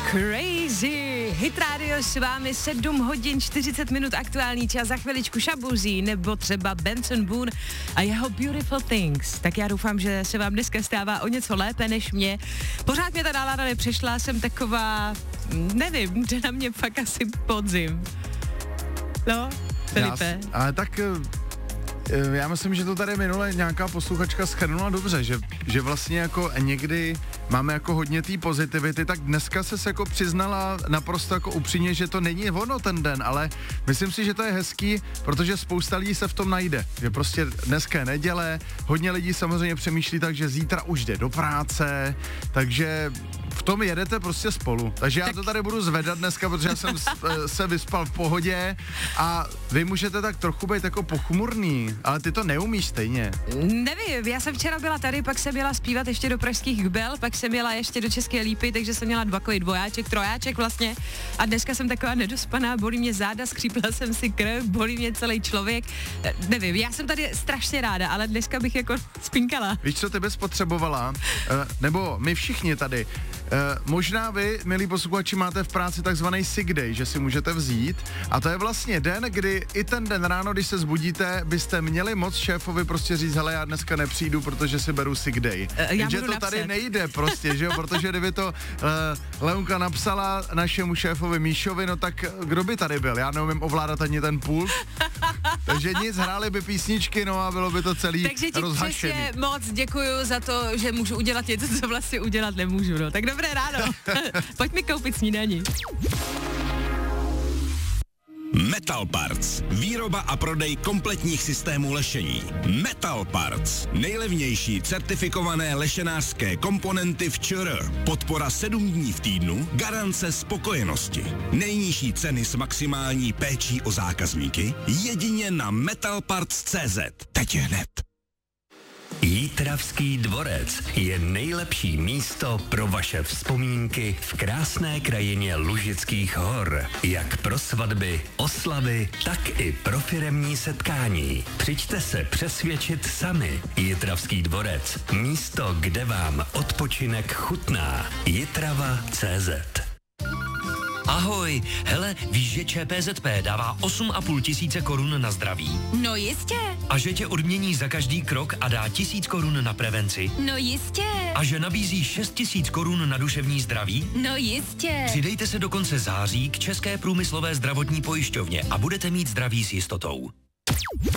Crazy. Hit Radio s vámi 7 hodin 40 minut aktuální čas, za chviličku Shaboozey nebo třeba Benson Boone a jeho Beautiful Things. Tak já doufám, že se vám dneska stává o něco lépe než mě. Pořád mě ta nálada nepřišla, jsem taková, nevím, že na mě fakt asi podzim. No, Filipe. Ale tak já myslím, že to tady minule nějaká posluchačka shrnula dobře, že vlastně jako někdy máme jako hodně té pozitivity, tak dneska ses jako přiznala naprosto jako upřímně, že to není ono ten den, ale myslím si, že to je hezký, protože spousta lidí se v tom najde, že prostě dneska je neděle, hodně lidí samozřejmě přemýšlí tak, že zítra už jde do práce, takže v tom jedete prostě spolu. Takže já to tady budu zvedat dneska, protože já jsem se vyspal v pohodě a vy můžete tak trochu být jako pochmurný, ale ty to neumíš stejně. Nevím, já jsem včera byla tady, pak jsem měla zpívat ještě do pražských Bel, pak jsem měla ještě do České Lípy, takže jsem měla dvojáček, trojáček vlastně a dneska jsem taková nedospaná, bolí mě záda, skřípla jsem si krev, bolí mě celý člověk. Nevím, já jsem tady strašně ráda, ale dneska bych jako spinkala. Víš, co ty bys potřebovala? Nebo my všichni tady. Možná vy, milí posluchači, máte v práci takzvaný sick day, že si můžete vzít a to je vlastně den, kdy i ten den ráno, když se zbudíte, byste měli moc šéfovi prostě říct, hele, já dneska nepřijdu, protože si beru sick day. Jenže to tady nejde prostě, že jo, protože kdyby to Leonka napsala našemu šéfovi Míšovi, no tak kdo by tady byl? Já neumím ovládat ani ten pult, takže nic, hráli by písničky, no a bylo by to celý rozhašený. Takže ti přesně moc děkuju za to, že můžu udělat něco, co vlastně udělat nemůžu, no. Tak dobré ráno, pojď mi koupit snídani. Metal Parts. Výroba a prodej kompletních systémů lešení. Metal Parts. Nejlevnější certifikované lešenářské komponenty v ČR. Podpora 7 dní v týdnu. Garance spokojenosti. Nejnižší ceny s maximální péčí o zákazníky. Jedině na metalparts.cz. Teď hned. Jitravský dvorec je nejlepší místo pro vaše vzpomínky v krásné krajině Lužických hor. Jak pro svatby, oslavy, tak i pro firemní setkání. Přijďte se přesvědčit sami. Jitravský dvorec. Místo, kde vám odpočinek chutná. Jitrava.cz. Ahoj, hele, víš, že ČPZP dává 8,5 tisíce korun na zdraví? No jistě. A že tě odmění za každý krok a dá 1000 korun na prevenci? No jistě. A že nabízí 6 000 korun na duševní zdraví? No jistě. Přidejte se do konce září k České průmyslové zdravotní pojišťovně a budete mít zdraví s jistotou.